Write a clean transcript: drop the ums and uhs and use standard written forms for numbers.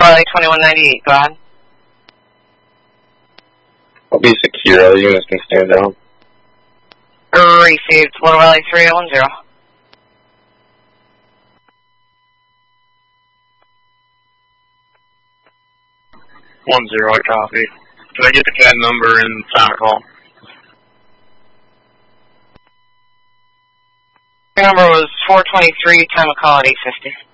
Raleigh 2198, go ahead. I'll be secure. All units can stand down. Received. 1 Raleigh 3010. I copy. Can I get the CAD number and time of call? Your number was 423, time of call at 8:50.